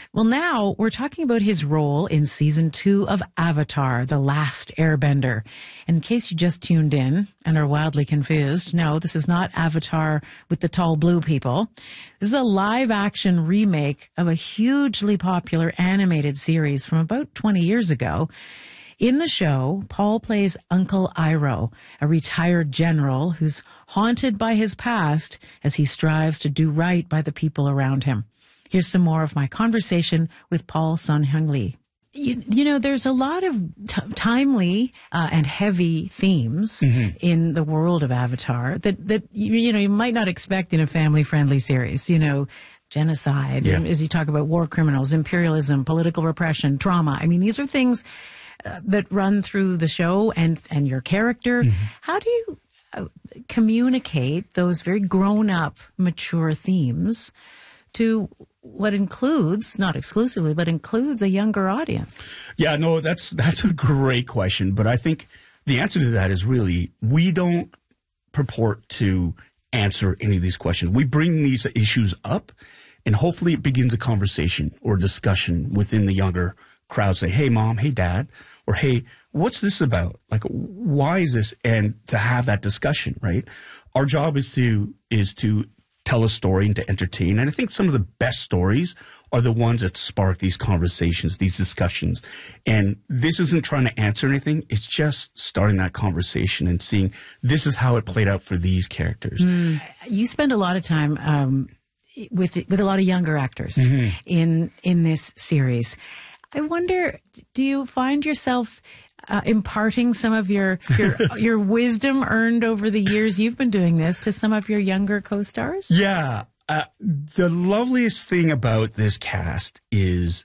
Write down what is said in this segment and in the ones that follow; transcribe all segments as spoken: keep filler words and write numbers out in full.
Well, now we're talking about his role in season two of Avatar, The Last Airbender. In case you just tuned in and are wildly confused, no, this is not Avatar with the tall blue people. This is a live action remake of a hugely popular animated series from about twenty years ago. In the show, Paul plays Uncle Iroh, a retired general who's haunted by his past as he strives to do right by the people around him. Here's some more of my conversation with Paul Sun-Hyung Lee. You, you know, there's a lot of t- timely uh, and heavy themes mm-hmm. in the world of Avatar that, that you, you know, you might not expect in a family-friendly series. You know, genocide, yeah. as you talk about war criminals, imperialism, political repression, trauma. I mean, these are things uh, that run through the show and, and your character. Mm-hmm. How do you uh, communicate those very grown-up, mature themes to what includes, not exclusively, but includes a younger audience? Yeah, no, that's that's a great question. But I think the answer to that is really, we don't purport to answer any of these questions. We bring these issues up, and hopefully it begins a conversation or discussion within the younger crowd. Say, hey, mom, hey, dad, or hey, what's this about? Like, why is this? And to have that discussion, right? Our job is to is to tell a story and to entertain. And I think some of the best stories are the ones that spark these conversations, these discussions. And this isn't trying to answer anything. It's just starting that conversation and seeing this is how it played out for these characters. Mm. You spend a lot of time um, with with a lot of younger actors mm-hmm. in in this series. I wonder, do you find yourself Uh, imparting some of your your your wisdom earned over the years you've been doing this to some of your younger co-stars? Yeah. Uh, the loveliest thing about this cast is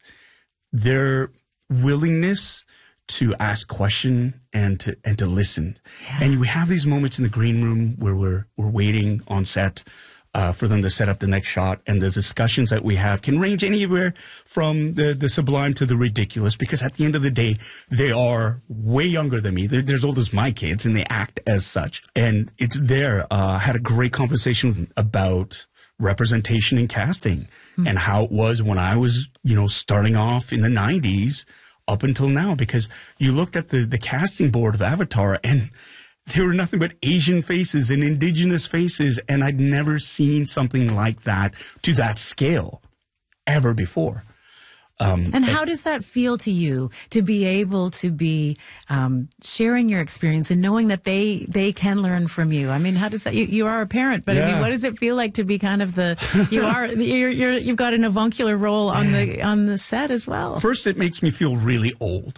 their willingness to ask question and to and to listen. Yeah. And we have these moments in the green room where we're we're waiting on set Uh, for them to set up the next shot, and the discussions that we have can range anywhere from the, the sublime to the ridiculous, because at the end of the day, they are way younger than me. They're, they're as old as my kids, and they act as such. And it's there. Uh, I had a great conversation with them about representation in casting mm. and how it was when I was, you know, starting off in the nineties up until now, because you looked at the, the casting board of Avatar, and there were nothing but Asian faces and indigenous faces, and I'd never seen something like that to that scale ever before. Um, and how does that feel to you, to be able to be um, sharing your experience and knowing that they they can learn from you? I mean, how does that? You, you are a parent, but yeah. I mean, what does it feel like to be kind of the you are you're, you're you've got an avuncular role on the on the set as well? First, it makes me feel really old,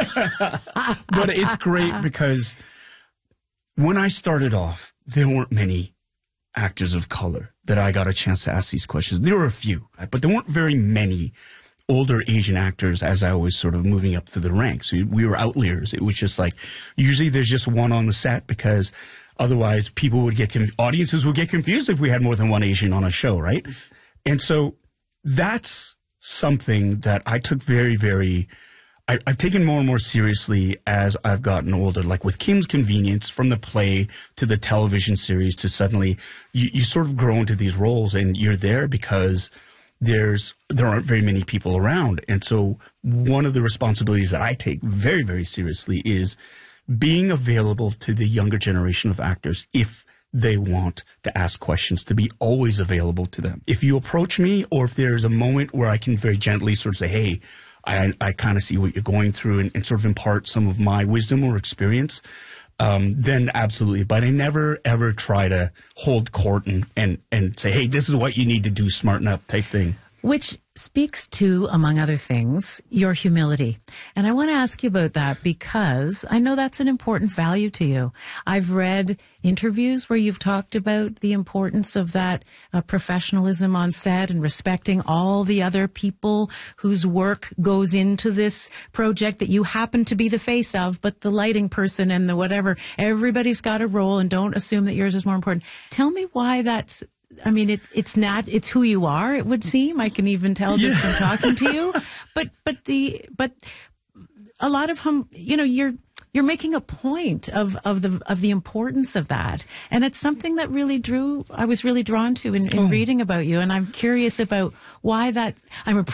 but it's great because when I started off, there weren't many actors of color that I got a chance to ask these questions. There were a few, but there weren't very many older Asian actors as I was sort of moving up through the ranks. We were outliers. It was just like, usually there's just one on the set, because otherwise people would get, audiences would get confused if we had more than one Asian on a show, right? And so that's something that I took very, very I, I've taken more and more seriously as I've gotten older. Like with Kim's Convenience, from the play to the television series to suddenly you, you sort of grow into these roles, and you're there because there's there aren't very many people around. And so one of the responsibilities that I take very, very seriously is being available to the younger generation of actors if they want to ask questions, to be always available to them. If you approach me, or if there's a moment where I can very gently sort of say, hey, I, I kind of see what you're going through, and, and sort of impart some of my wisdom or experience, um, then absolutely. But I never, ever try to hold court and, and, and say, hey, this is what you need to do, smarten up type thing. Which speaks to, among other things, your humility. And I want to ask you about that because I know that's an important value to you. I've read interviews where you've talked about the importance of that uh, professionalism on set and respecting all the other people whose work goes into this project that you happen to be the face of, but the lighting person and the whatever, everybody's got a role, and don't assume that yours is more important. Tell me why that's I mean, it's it's not it's who you are. It would seem. I can even tell just yeah. from talking to you. But but the but a lot of hum, you know, you're you're making a point of of the of the importance of that, and it's something that really drew. I was really drawn to in, in oh. reading about you, and I'm curious about why that. I'm a